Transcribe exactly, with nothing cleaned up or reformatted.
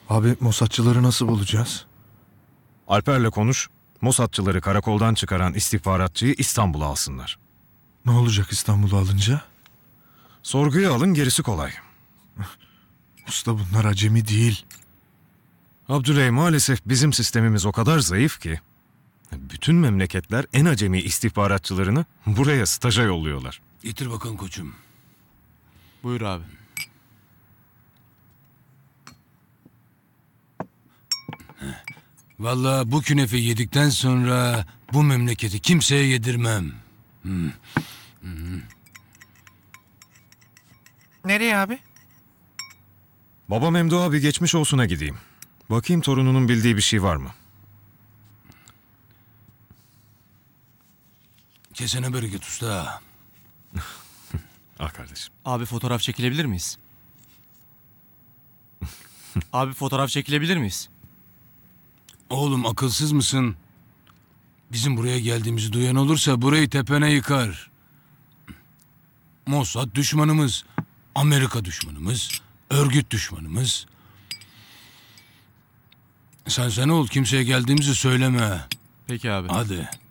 Abi Mossadçıları nasıl bulacağız? Alper'le konuş, Mossadçıları karakoldan çıkaran istihbaratçıyı İstanbul'a alsınlar. Ne olacak İstanbul'u alınca? Sorguya alın, gerisi kolay. Usta bunlar acemi değil. Abdüley, maalesef bizim sistemimiz o kadar zayıf ki bütün memleketler en acemi istihbaratçılarını buraya staja yolluyorlar. Getir bakalım koçum. Buyur abi. Vallahi bu künefe yedikten sonra bu memleketi kimseye yedirmem. Nereye abi? Baba Memdu abi, geçmiş olsuna gideyim. Bakayım torununun bildiği bir şey var mı? Kesene bereket usta. Ah kardeşim. Abi fotoğraf çekilebilir miyiz? Abi fotoğraf çekilebilir miyiz? Oğlum akılsız mısın? Bizim buraya geldiğimizi duyan olursa burayı tepene yıkar. Mossad düşmanımız, Amerika düşmanımız, örgüt düşmanımız. Sen sen ol, kimseye geldiğimizi söyleme. Peki abi. Hadi.